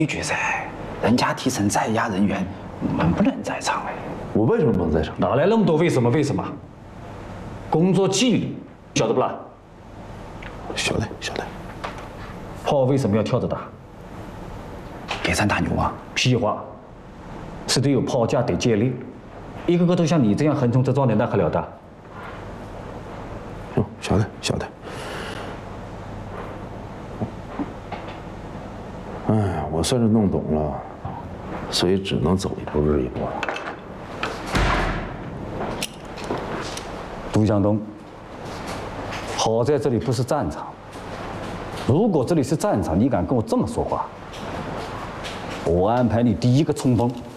决赛，人家提升在押人员，我们不能在场哎。 我为什么不能在场？ 哪来那么多为什么？为什么？工作纪律晓得不啦？ 晓得。 炮为什么要跳着打？ 给咱打牛啊！ 屁话，是得有炮架得接力，一个个都像你这样横冲直撞的，那可了得？ 晓得。哎，我算是弄懂了，所以只能走一步日一步了。 杜向东，好在这里不是战场。如果这里是战场，你敢跟我这么说话，我安排你第一个冲锋。